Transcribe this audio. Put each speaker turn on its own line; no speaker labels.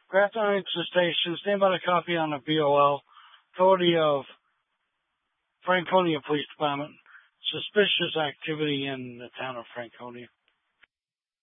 Grafton Heights Station, stand by the copy on the BOL. Authority of Franconia Police Department. Suspicious activity in the town of Franconia.